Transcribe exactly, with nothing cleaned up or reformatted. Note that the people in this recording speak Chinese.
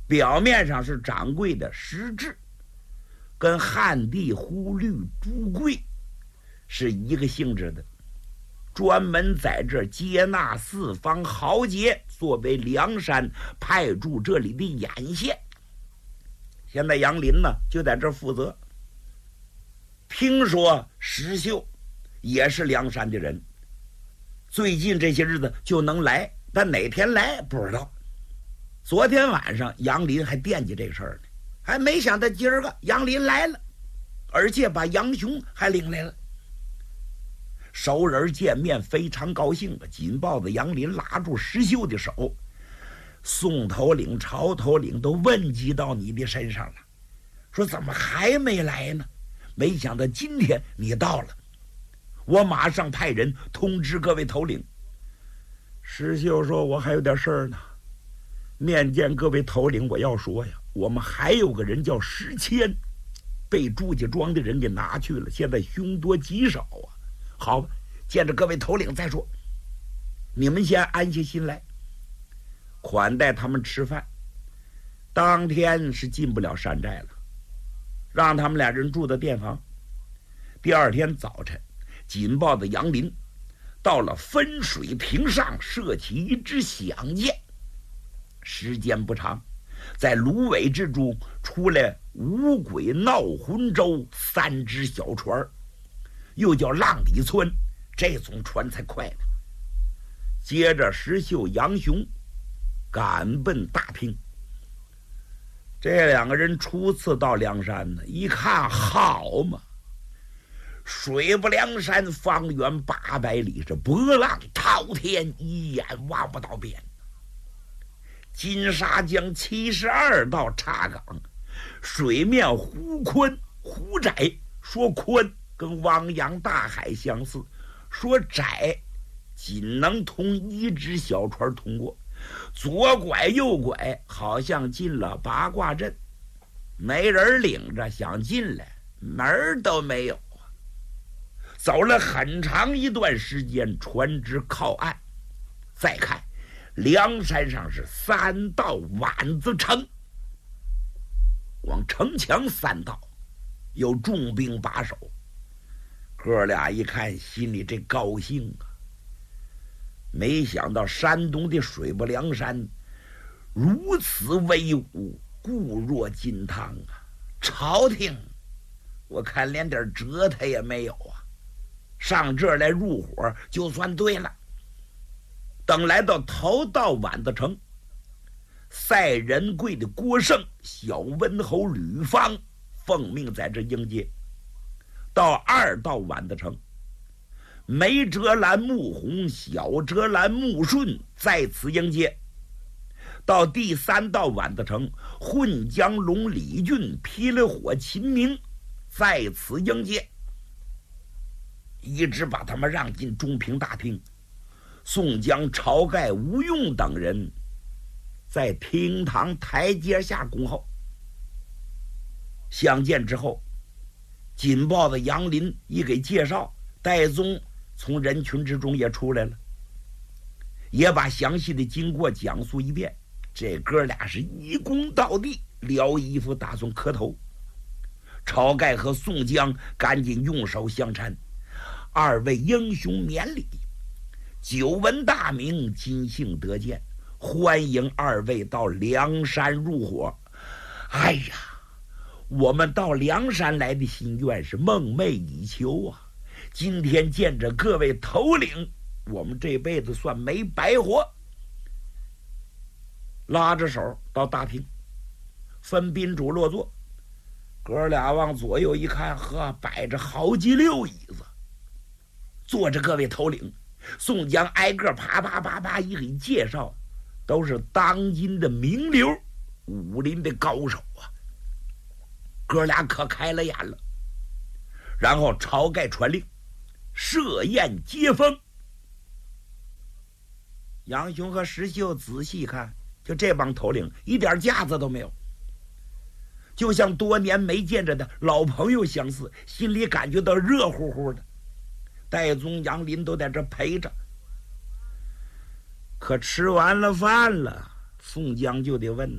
表面上是掌柜的石质，跟汉地忽律朱贵是一个性质的，专门在这接纳四方豪杰，作为梁山派驻这里的眼线。现在杨林呢就在这负责。听说石秀也是梁山的人，最近这些日子就能来，但哪天来不知道。昨天晚上杨林还惦记这个事儿呢，还没想到今儿个杨林来了，而且把杨雄还领来了。熟人见面非常高兴，紧抱着杨林拉住石秀的手，宋头领、曹头领都问及到你的身上了，说怎么还没来呢？没想到今天你到了，我马上派人通知各位头领。石秀说，我还有点事儿呢，面见各位头领，我要说呀，我们还有个人叫石谦，被祝家庄的人给拿去了，现在凶多吉少啊。好吧，见着各位头领再说，你们先安下心来，款待他们吃饭。当天是进不了山寨了，让他们俩人住的店房。第二天早晨，紧抱着杨林到了分水亭上，设起一支响箭。时间不长，在芦苇之中出来五鬼闹魂舟三只小船，又叫浪里村，这种船才快呢。接着石秀、杨雄赶奔大厅。这两个人初次到梁山呢，一看好嘛，水泊梁山方圆八百里，这波浪滔天，一眼望不到边。金沙江七十二道岔港，水面忽宽忽窄，说宽跟汪洋大海相似，说窄仅能通一只小船通过，左拐右拐，好像进了八卦阵，没人领着，想进来门儿都没有啊！走了很长一段时间，船只靠岸，再看梁山上是三道碗子城，光城墙三道，有重兵把守。哥俩一看，心里这高兴啊！没想到山东的水泊梁山如此威武，固若金汤啊！朝廷我看连点折腾也没有啊，上这儿来入伙就算对了。等来到头道碗子城，赛仁贵的郭盛、小温侯吕方奉命在这迎接。到二道碗子城，梅哲兰、穆弘、小哲兰、穆顺在此迎接。到第三道碗子城，混江龙、李俊、霹雳火、秦明在此迎接，一直把他们让进中平大厅。宋江、晁盖、吴用等人在厅堂台阶下恭候。相见之后，紧抱着杨林一给介绍，戴宗从人群之中也出来了，也把详细的经过讲述一遍。这哥俩是一躬到地，撩衣服打算磕头。晁盖和宋江赶紧用手相搀，二位英雄免礼，久闻大名，今幸得见，欢迎二位到梁山入伙。哎呀，我们到梁山来的心愿是梦寐以求啊！今天见着各位头领，我们这辈子算没白活。拉着手到大厅，分宾主落座。哥俩往左右一看，呵，摆着好几溜椅子，坐着各位头领。宋江挨个啪啪啪啪一给介绍，都是当今的名流，武林的高手啊！哥俩可开了眼了。然后晁盖传令，设宴接风。杨雄和石秀仔细看，就这帮头领一点架子都没有，就像多年没见着的老朋友相似，心里感觉到热乎乎的。戴宗、杨林都在这陪着。可吃完了饭了，宋江就得问